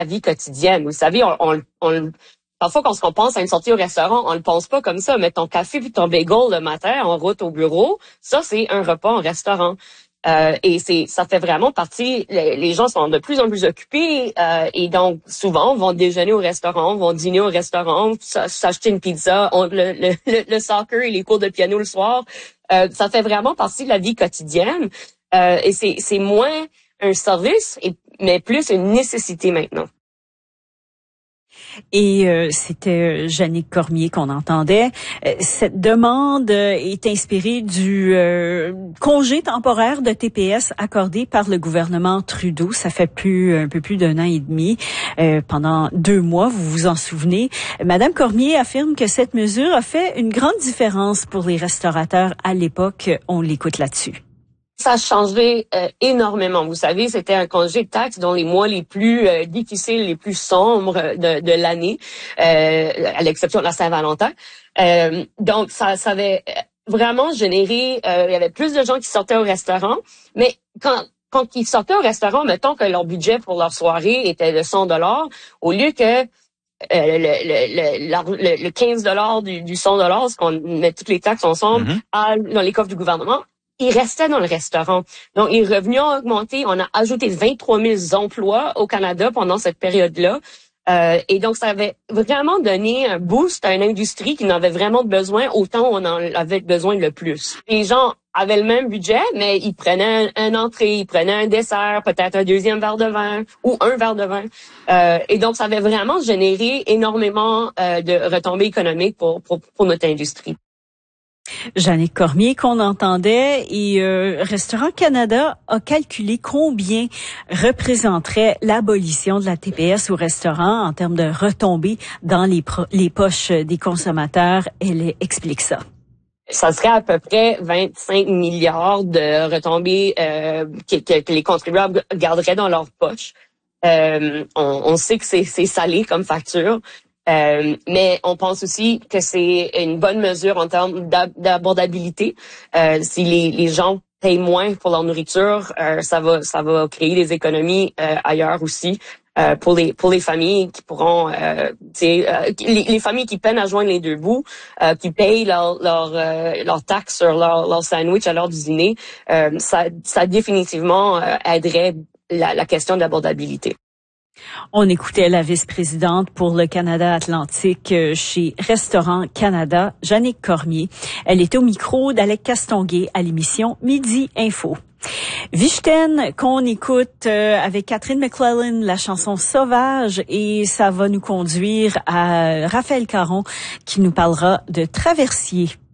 la vie quotidienne. Vous savez, parfois, quand on pense à une sortie au restaurant, on le pense pas comme ça. Mais ton café puis ton bagel le matin en route au bureau, ça, c'est un repas en restaurant. Et ça fait vraiment partie. Les gens sont de plus en plus occupés et donc souvent vont déjeuner au restaurant, vont dîner au restaurant, s'acheter une pizza, le soccer et les cours de piano le soir. Ça fait vraiment partie de la vie quotidienne et c'est moins un service mais plus une nécessité maintenant. Et c'était Jannick Cormier qu'on entendait. Cette demande est inspirée du congé temporaire de TPS accordé par le gouvernement Trudeau. Ça fait un peu plus d'un an et demi, pendant 2 mois, vous vous en souvenez. Madame Cormier affirme que cette mesure a fait une grande différence pour les restaurateurs à l'époque. On l'écoute là-dessus. Ça a changé énormément. Vous savez, c'était un congé de taxes dans les mois les plus difficiles, les plus sombres de l'année, à l'exception de la Saint-Valentin. Donc, ça avait vraiment généré... il y avait plus de gens qui sortaient au restaurant, mais quand ils sortaient au restaurant, mettons que leur budget pour leur soirée était de 100 $, au lieu que le 15 $ du 100 $, ce qu'on met toutes les taxes ensemble dans les coffres du gouvernement, il restait dans le restaurant. Donc, les revenus ont augmenté. On a ajouté 23 000 emplois au Canada pendant cette période-là. Et donc, ça avait vraiment donné un boost à une industrie qui en avait vraiment besoin, autant on en avait besoin le plus. Les gens avaient le même budget, mais ils prenaient un entrée, ils prenaient un dessert, peut-être un deuxième verre de vin ou un verre de vin. Et donc, ça avait vraiment généré énormément de retombées économiques pour notre industrie. Jannick Cormier qu'on entendait et Restaurants Canada a calculé combien représenterait l'abolition de la TPS au restaurant en termes de retombées dans les poches des consommateurs. Elle explique ça. Ça serait à peu près 25 milliards de retombées que les contribuables garderaient dans leur poche. On sait que c'est salé comme facture. Mais on pense aussi que c'est une bonne mesure en termes d'abordabilité. Si les gens payent moins pour leur nourriture, ça va créer des économies ailleurs aussi. Pour les familles qui pourront les familles qui peinent à joindre les deux bouts, qui payent leur taxe sur leur sandwich à l'heure du dîner, ça définitivement aiderait la question de l'abordabilité. On écoutait la vice-présidente pour le Canada Atlantique chez Restaurants Canada, Jannick Cormier. Elle était au micro d'Alec Castonguay à l'émission Midi Info. Vichten, qu'on écoute avec Catherine McClellan, la chanson Sauvage, et ça va nous conduire à Raphaël Caron qui nous parlera de Traversier.